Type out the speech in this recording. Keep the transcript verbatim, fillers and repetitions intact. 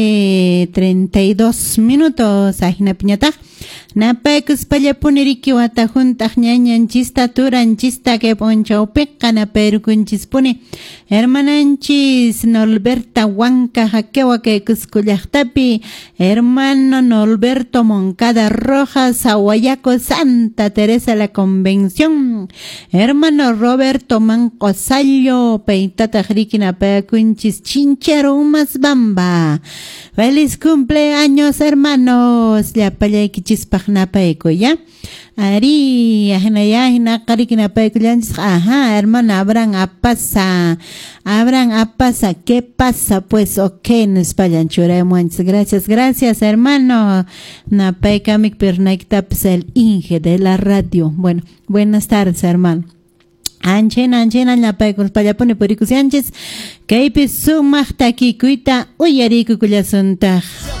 Eh, treinta y dos minutos ajina piñata napaykus pallapuniriki wata juntaq ñañanchista turanchista que ponchawpiqa napayrkunchispuni hermananchis Norberta Huanca Jaquewa que kuskullaqtapi hermano Norberto Moncada Rojas Aguayaco Santa Teresa la Convención hermano Roberto Manco Sallo peitata riki napaykunchis Chinchero Umas Bamba. Feliz cumpleaños, hermanos. Ya paya kichispaj napayko, ya. Ari, ajena ya, ajena kariki napayko, ya. Ajá, hermano, Abraham Apasa. Abraham Apasa, ¿qué pasa? Pues, ok, nos payan churemos. Gracias, gracias, hermano. Napayka mik pernaiktaps el Inge de la radio. Bueno, buenas tardes, hermano. Anchen, anchen, anapaykus pallapuni purikus yanchis. Kaypi sumaqta kikuyta uyariku kullasuntaj.